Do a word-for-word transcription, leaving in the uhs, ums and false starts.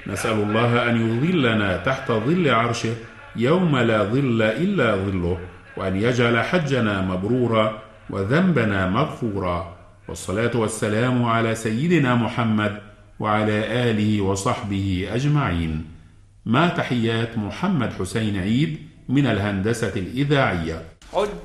نسأل الله أن يظلنا تحت ظل عرشه يوم لا ظل إلا ظله، وأن يجعل حجنا مبرورا وذنبنا مغفورا، والصلاة والسلام على سيدنا محمد وعلى آله وصحبه أجمعين. مع تحيات محمد حسين عيد من الهندسة الإذاعية.